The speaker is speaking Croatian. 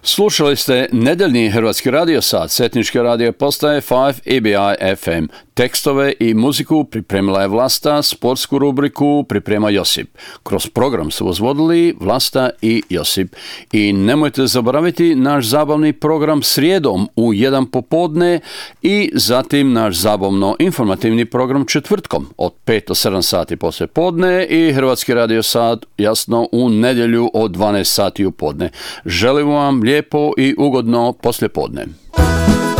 Slušali ste nedeljni Hrvatski radio sat s etničke radio postaje 5 EBI FM. Tekstove i muziku pripremila je Vlasta, sportsku rubriku priprema Josip. Kroz program su uzvodili Vlasta i Josip. I nemojte zaboraviti naš zabavni program srijedom u 1 popodne i zatim naš zabavno-informativni program četvrtkom od 5 do 7 sati poslije podne i Hrvatski radio sat jasno u nedjelju od 12 sati u podne. Želim vam lijepo i ugodno poslijepodne.